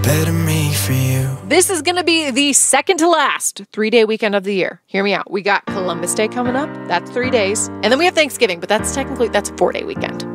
better me for you. This is going to be the second to last 3-day weekend of the year. Hear me out. We got Columbus Day coming up. That's 3 days. And then we have Thanksgiving, but that's a 4-day weekend.